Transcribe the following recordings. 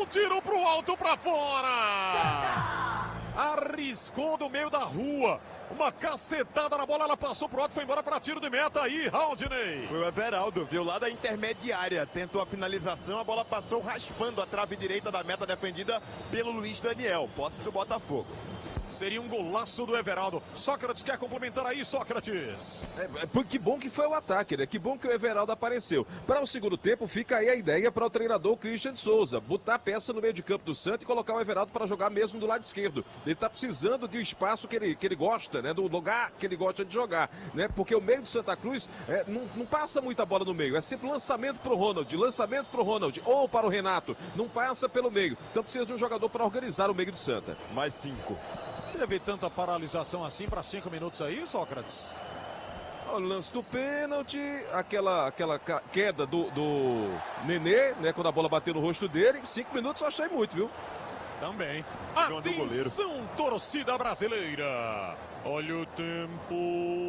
tiro pro alto pra fora. Arriscou do meio da rua. Uma cacetada na bola, ela passou pro alto, foi embora para tiro de meta aí, Haldney. Foi o Everaldo, viu, lá da intermediária, tentou a finalização, a bola passou raspando a trave direita da meta defendida pelo Luiz Daniel, posse do Botafogo. Seria um golaço do Everaldo. Sócrates quer complementar aí, Sócrates. Que bom que foi o ataque, né? Que bom que o Everaldo apareceu. Para o segundo tempo, fica aí a ideia para o treinador Christian Souza. Botar a peça no meio de campo do Santos e colocar o Everaldo para jogar mesmo do lado esquerdo. Ele está precisando de um espaço que ele gosta, né? Do lugar que ele gosta de jogar, né? Porque o meio de Santa Cruz não passa muita bola no meio. É sempre lançamento para o Ronald, ou para o Renato. Não passa pelo meio. Então precisa de um jogador para organizar o meio do Santa. Mais 5. Teve tanta paralisação assim para 5 minutos aí, Sócrates? O lance do pênalti, aquela queda do Nenê, né? Quando a bola bateu no rosto dele. 5 minutos eu achei muito, viu? Também. Atenção, torcida brasileira. Olha o tempo.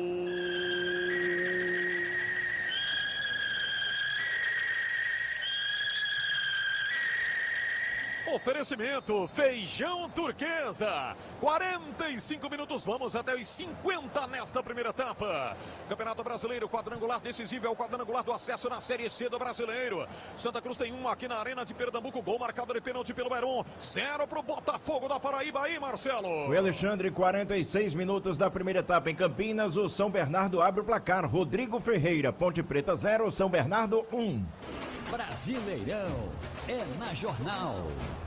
Oferecimento Feijão Turquesa. 45 minutos, vamos até os 50 nesta primeira etapa. Campeonato Brasileiro, quadrangular decisivo, é o quadrangular do acesso na Série C do Brasileiro. Santa Cruz tem 1 aqui na Arena de Pernambuco, gol marcado de pênalti pelo Heron. 0 pro Botafogo da Paraíba aí, Marcelo. O Alexandre, 46 minutos da primeira etapa em Campinas, o São Bernardo abre o placar. Rodrigo Ferreira, Ponte Preta 0, São Bernardo 1. Brasileirão é na Jornal.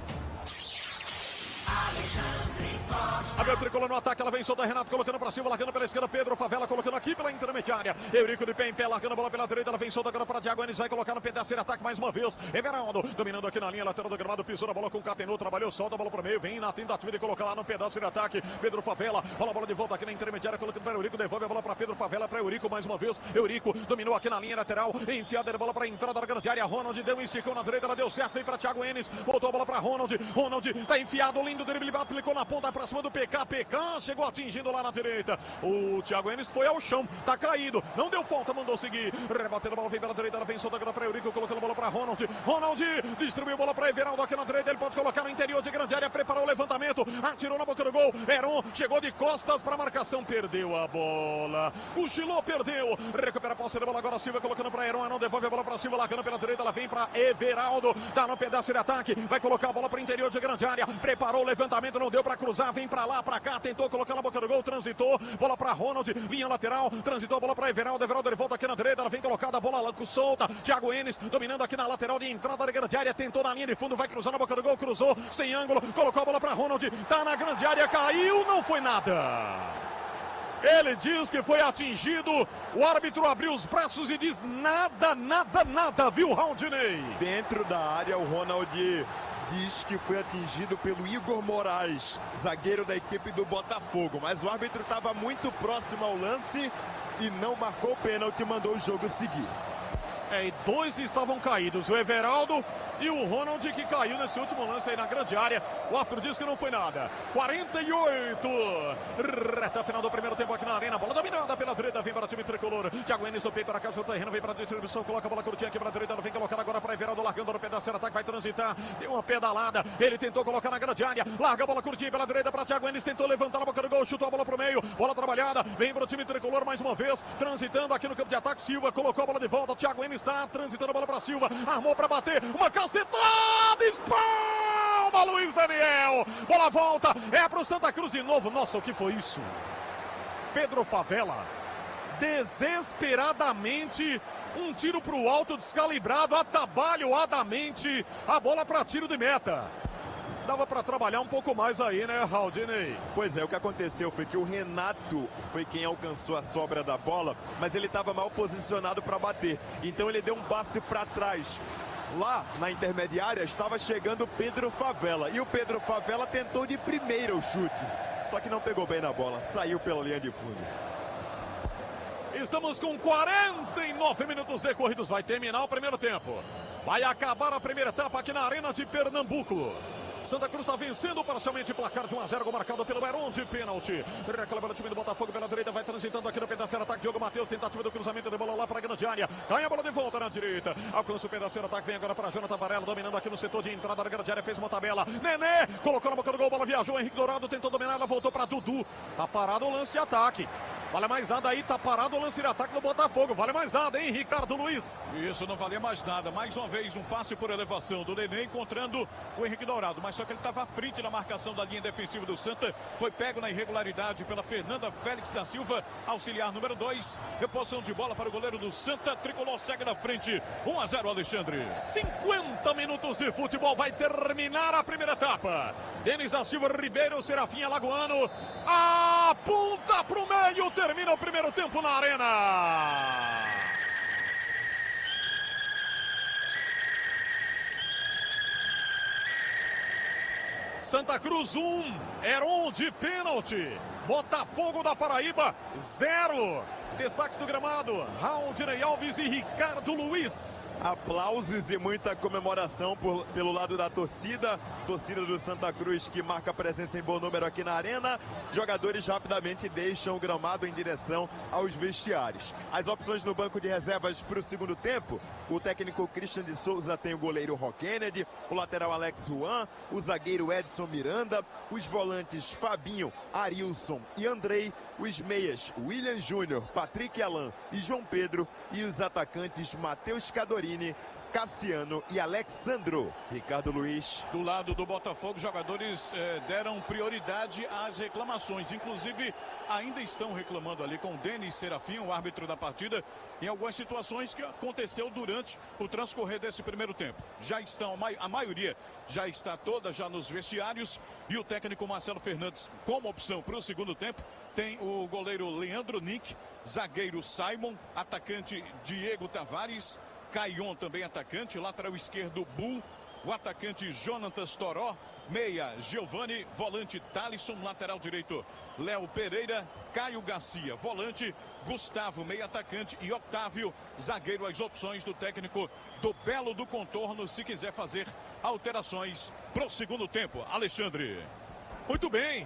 Alexandre Costa. Abel Tricolor no ataque, ela vem solta, Renato colocando pra cima, largando pela esquerda, Pedro Favela colocando aqui pela intermediária. Eurico de pé em pé, largando a bola pela direita, ela vem solta agora para Thiago Enes, vai colocar no pedaço de ataque mais uma vez. Everaldo dominando aqui na linha lateral do gramado, pisou na bola com o Catenô, trabalhou, solta a bola pro meio, vem na tentativa de colocar lá no pedaço de ataque. Pedro Favela, rola a bola de volta aqui na intermediária, colocando para Eurico, devolve a bola para Pedro Favela, para Eurico mais uma vez. Eurico dominou aqui na linha lateral, enfiada a bola para a entrada da grande área. Ronald deu um esticão na direita, ela deu certo, vem para Thiago Enes, voltou a bola para Ronald. Ronald tá enfiado, lindo drible, aplicou na ponta pra cima do PK. PK chegou atingindo lá na direita. O Thiago Enes foi ao chão, tá caído, não deu falta, mandou seguir. Rebatendo a bola, vem pela direita, ela vem solta agora para Eurico, colocando a bola para Ronald. Ronald distribuiu a bola para Everaldo aqui na direita, ele pode colocar no interior de grande área, preparou o levantamento, atirou na boca do gol. Heron chegou de costas para a marcação, perdeu a bola. Cochilou, perdeu. Recupera a posse da bola agora, Silva colocando para Heron, não devolve a bola para Silva, largando pela direita, ela vem para Everaldo, tá no pedaço de ataque, vai colocar a bola para o interior de grande área, preparou o levantamento, não deu para cruzar, vem para lá, para cá, tentou colocar na boca do gol, transitou, bola para Ronald, linha lateral, transitou a bola para Everaldo, Everaldo ele volta aqui na direita, ela vem colocada, a bola solta, Thiago Enes dominando aqui na lateral de entrada da grande área, tentou na linha de fundo, vai cruzar na boca do gol, cruzou, sem ângulo, colocou a bola para Ronald, tá na grande área, caiu, não foi nada. Ele diz que foi atingido, o árbitro abriu os braços e diz nada, nada, nada, viu, Haldney? Dentro da área, o Ronald diz que foi atingido pelo Igor Moraes, zagueiro da equipe do Botafogo, mas o árbitro estava muito próximo ao lance e não marcou o pênalti, mandou o jogo seguir. E dois estavam caídos, o Everaldo e o Ronald, que caiu nesse último lance aí na grande área. O árbitro disse que não foi nada. 48, reta final do primeiro tempo aqui na Arena, bola dominada pela direita, vem para o time tricolor. Thiago Enes do peito para cá, o terreno, vem para a distribuição, coloca a bola curtinha aqui para a direita, vem colocar agora para Everaldo, largando no pedaço, ataque, vai transitar, deu uma pedalada, ele tentou colocar na grande área, larga a bola curtinha pela direita para Thiago Enes, tentou levantar na boca do gol, chutou a bola para o meio, bola trabalhada, vem para o time tricolor mais uma vez, transitando aqui no campo de ataque, Silva colocou a bola de volta, Thiago Enes está transitando a bola para Silva, armou para bater, uma cacetada, espalma Luiz Daniel, bola volta, é pro Santa Cruz de novo. Nossa, o que foi isso? Pedro Favela, desesperadamente, um tiro pro alto, descalibrado, atabalhoadamente, a bola para tiro de meta. Dava para trabalhar um pouco mais aí, né, Haldney? Pois é, o que aconteceu foi que o Renato foi quem alcançou a sobra da bola, mas ele estava mal posicionado para bater. Então ele deu um passe para trás. Lá na intermediária estava chegando o Pedro Favela. E o Pedro Favela tentou de primeira o chute. Só que não pegou bem na bola, saiu pela linha de fundo. Estamos com 49 minutos decorridos. Vai terminar o primeiro tempo. Vai acabar a primeira etapa aqui na Arena de Pernambuco. Santa Cruz está vencendo parcialmente, placar de 1-0, gol marcado pelo Heron de pênalti. Reclama o time do Botafogo pela direita, vai transitando aqui no pedaceiro, ataque, Diogo Matheus, tentativa do cruzamento de bola lá para a grande área. Cai a bola de volta na direita, alcança o pedaceiro, ataque, vem agora para Jonathan Varela, dominando aqui no setor de entrada da grande área, fez uma tabela. Nenê, colocou na boca do gol, bola viajou, Henrique Dourado tentou dominar, ela voltou para Dudu. Tá parado o lance de ataque. Vale mais nada aí, tá parado o lance de ataque do Botafogo. Vale mais nada, hein, Ricardo Luiz? Isso, não valia mais nada. Mais uma vez, um passe por elevação do Nenê encontrando o Henrique Dourado. Mas só que ele estava à frente na marcação da linha defensiva do Santa. Foi pego na irregularidade pela Fernanda Félix da Silva, auxiliar número 2. Reposição de bola para o goleiro do Santa. Tricolor segue na frente. 1-0, Alexandre. 50 minutos de futebol, vai terminar a primeira etapa. Denis da Silva, Ribeiro, Serafim Alagoano. Aponta pro meio, termina o primeiro tempo na arena. Santa Cruz 1, Heron de pênalti. Botafogo da Paraíba 0. Destaques do gramado, Raulney Alves e Ricardo Luiz. Aplausos e muita comemoração pelo lado da torcida do Santa Cruz, que marca presença em bom número aqui na arena. Jogadores rapidamente deixam o gramado em direção aos vestiários. As opções no banco de reservas para o segundo tempo: o técnico Christian de Souza tem o goleiro Rock Kennedy, o lateral Alex Juan, o zagueiro Edson Miranda, os volantes Fabinho, Arilson e Andrei, os meias William Júnior, Patrick Alan e João Pedro, e os atacantes Matheus Cadorini, Cassiano e Alexandro. Ricardo Luiz. Do lado do Botafogo, jogadores deram prioridade às reclamações. Inclusive, ainda estão reclamando ali com o Denis Serafim, o árbitro da partida, em algumas situações que aconteceu durante o transcorrer desse primeiro tempo. Já estão, a maioria já está toda já nos vestiários, e o técnico Marcelo Fernandes, como opção para o segundo tempo, tem o goleiro Leandro Nick, zagueiro Simon, atacante Diego Tavares, Caion também atacante, lateral esquerdo Bull, o atacante Jonatas Toró, meia Giovani, volante Thalisson, lateral direito Léo Pereira, Caio Garcia, volante Gustavo, meia atacante, e Octávio, zagueiro. As opções do técnico do Belo do Contorno, se quiser fazer alterações para o segundo tempo. Alexandre. Muito bem,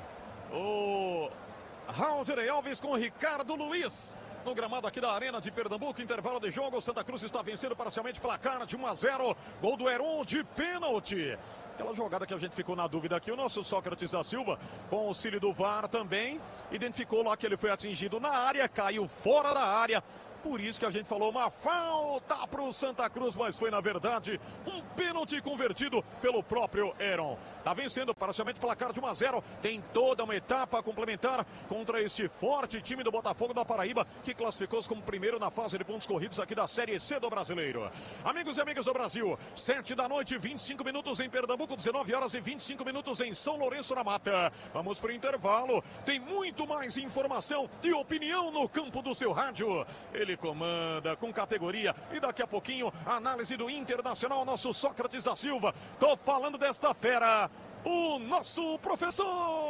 o Raulney Alves com o Ricardo Luiz no gramado aqui da Arena de Pernambuco. Intervalo de jogo, Santa Cruz está vencendo parcialmente, placar de 1-0, gol do Heron de pênalti. Aquela jogada que a gente ficou na dúvida aqui, o nosso Sócrates da Silva, com o auxílio do VAR também, identificou lá que ele foi atingido na área, caiu fora da área. Por isso que a gente falou uma falta para o Santa Cruz, mas foi na verdade um pênalti convertido pelo próprio Heron. Está vencendo parcialmente, placar de 1-0. Tem toda uma etapa complementar contra este forte time do Botafogo da Paraíba, que classificou-se como primeiro na fase de pontos corridos aqui da Série C do Brasileiro. Amigos e amigas do Brasil, 7 da noite, 25 minutos em Pernambuco, 19 horas e 25 minutos em São Lourenço na Mata. Vamos para o intervalo. Tem muito mais informação e opinião no campo do seu rádio. Ele comanda com categoria, e daqui a pouquinho a análise do Internacional, nosso Sócrates da Silva. Tô falando desta fera, o nosso professor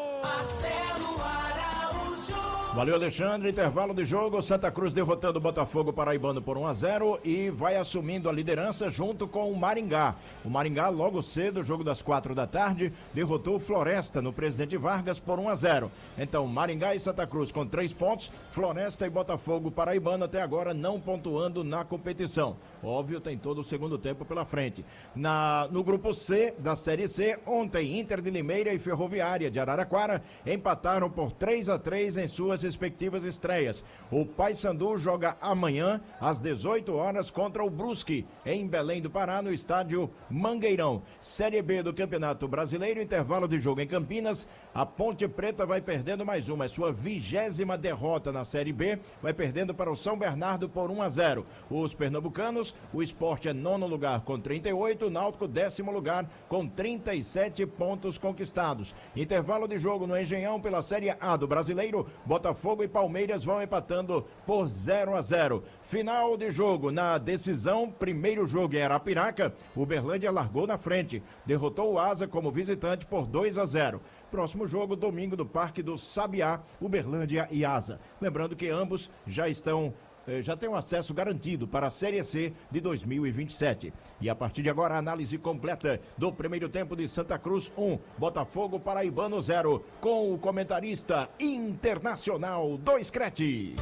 Marcelo Araújo. Valeu, Alexandre. Intervalo de jogo, Santa Cruz derrotando o Botafogo paraibano por 1-0 e vai assumindo a liderança junto com o Maringá. O Maringá, logo cedo, jogo das 4 da tarde, derrotou o Floresta no Presidente Vargas por 1-0. Então, Maringá e Santa Cruz com 3 pontos, Floresta e Botafogo paraibano até agora não pontuando na competição. Óbvio, tem todo o segundo tempo pela frente. No grupo C da Série C, ontem, Inter de Limeira e Ferroviária de Araraquara empataram por 3-3 em suas respectivas estreias. O Paysandu joga amanhã às 18 horas contra o Brusque em Belém do Pará, no estádio Mangueirão. Série B do Campeonato Brasileiro, intervalo de jogo em Campinas. A Ponte Preta vai perdendo mais uma, é sua 20ª derrota na Série B, vai perdendo para o São Bernardo por 1-0. Os pernambucanos, o Sport é 9º lugar com 38, o Náutico 10º lugar com 37 pontos conquistados. Intervalo de jogo no Engenhão pela Série A do Brasileiro, Botafogo e Palmeiras vão empatando por 0-0. Final de jogo na decisão, primeiro jogo em Arapiraca, o Uberlândia largou na frente, derrotou o Asa como visitante por 2-0. Próximo jogo, domingo, no Parque do Sabiá, Uberlândia e Asa. Lembrando que ambos já estão já tem um acesso garantido para a Série C de 2027. E a partir de agora, a análise completa do primeiro tempo de Santa Cruz 1, Botafogo Paraibano 0, com o comentarista internacional do Screte.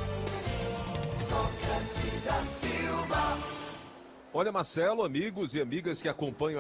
Sócrates da Silva. Olha, Marcelo, amigos e amigas que acompanham